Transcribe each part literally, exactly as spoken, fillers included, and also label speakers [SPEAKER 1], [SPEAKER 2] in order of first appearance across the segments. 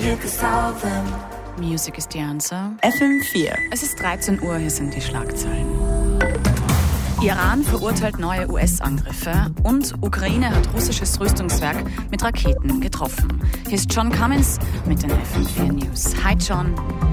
[SPEAKER 1] you could solve them.
[SPEAKER 2] Music is the answer.
[SPEAKER 3] F M vier.
[SPEAKER 2] Es ist dreizehn Uhr, hier sind die Schlagzeilen. Iran verurteilt neue U S-Angriffe und Ukraine hat russisches Rüstungswerk mit Raketen getroffen. Hier ist John Cummins mit den F M vier News. Hi John.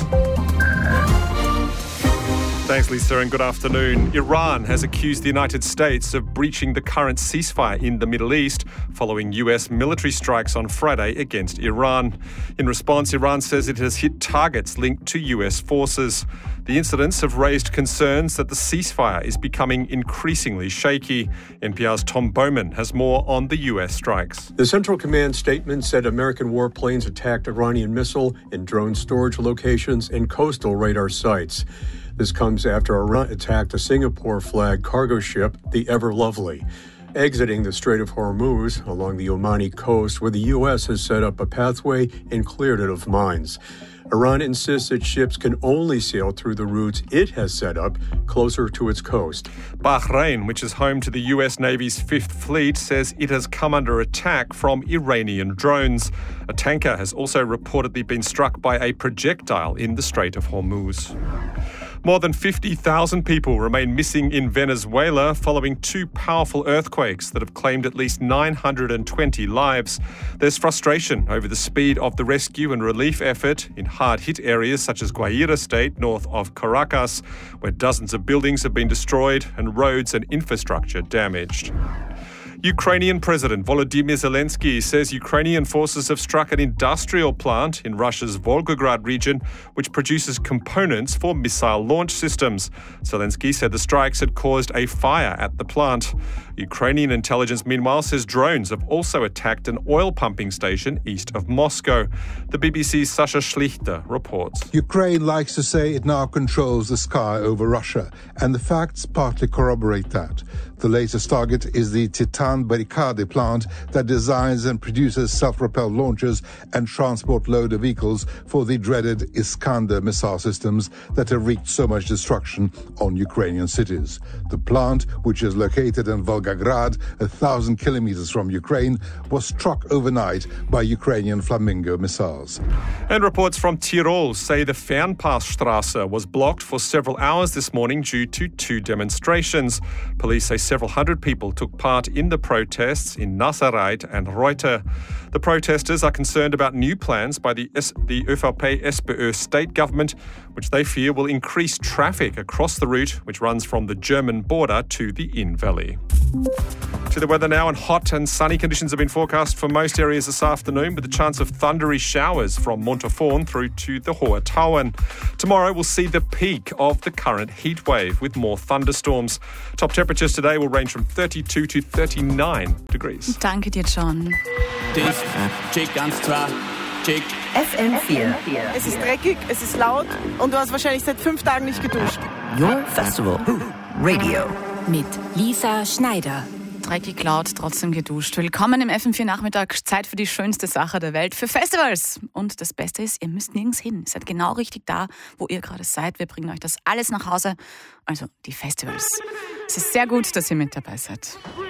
[SPEAKER 4] Thanks, Lisa, and good afternoon. Iran has accused the United States of breaching the current ceasefire in the Middle East following U S military strikes on Friday against Iran. In response, Iran says it has hit targets linked to U S forces. The incidents have raised concerns that the ceasefire is becoming increasingly shaky. N P R's Tom Bowman has more on the U S strikes.
[SPEAKER 5] The Central Command statement said American warplanes attacked Iranian missile and drone storage locations and coastal radar sites. This comes after Iran attacked a Singapore-flagged cargo ship, the Ever Lovely, exiting the Strait of Hormuz along the Omani coast, where the U S has set up a pathway and cleared it of mines. Iran insists that ships can only sail through the routes it has set up closer to its coast.
[SPEAKER 4] Bahrain, which is home to the U S Navy's Fifth Fleet, says it has come under attack from Iranian drones. A tanker has also reportedly been struck by a projectile in the Strait of Hormuz. More than fifty thousand people remain missing in Venezuela following two powerful earthquakes that have claimed at least nine hundred twenty lives. There's frustration over the speed of the rescue and relief effort in hard-hit areas such as Guaira State, north of Caracas, where dozens of buildings have been destroyed and roads and infrastructure damaged. Ukrainian President Volodymyr Zelensky says Ukrainian forces have struck an industrial plant in Russia's Volgograd region, which produces components for missile launch systems. Zelensky said the strikes had caused a fire at the plant. Ukrainian intelligence, meanwhile, says drones have also attacked an oil pumping station east of Moscow. The B B C's Sasha Schlichter reports.
[SPEAKER 6] Ukraine likes to say it now controls the sky over Russia, and the facts partly corroborate that. The latest target is the Titan Barricade plant that designs and produces self-propelled launchers and transport loader vehicles for the dreaded Iskander missile systems that have wreaked so much destruction on Ukrainian cities. The plant, which is located in Volgograd, a thousand kilometers from Ukraine, was struck overnight by Ukrainian Flamingo missiles.
[SPEAKER 4] And reports from Tirol say the Fernpassstraße was blocked for several hours this morning due to two demonstrations. Police say several hundred people took part in the protests in Nasserreit and Reuter. The protesters are concerned about new plans by the, S- the ÖVP-SPÖ state government, which they fear will increase traffic across the route, which runs from the German border to the Inn Valley. To the weather now, and hot and sunny conditions have been forecast for most areas this afternoon, with a chance of thundery showers from Montafon through to the Hohe Tauern. Tomorrow we'll see the peak of the current heat wave with more thunderstorms. Top temperatures today will range from thirty-two to thirty-nine degrees.
[SPEAKER 2] Danke dir, John.
[SPEAKER 7] Dicht, check ganz klar, check.
[SPEAKER 3] F M vier.
[SPEAKER 8] Es ist dreckig, es ist laut und du hast wahrscheinlich seit fünf Tagen nicht geduscht.
[SPEAKER 3] Your Festival Radio.
[SPEAKER 9] Mit Lisa Schneider.
[SPEAKER 2] Dreckig, laut, trotzdem geduscht. Willkommen im F M vier Nachmittag. Zeit für die schönste Sache der Welt, für Festivals. Und das Beste ist, ihr müsst nirgends hin. Ihr seid genau richtig da, wo ihr gerade seid. Wir bringen euch das alles nach Hause. Also die Festivals. Es ist sehr gut, dass ihr mit dabei seid.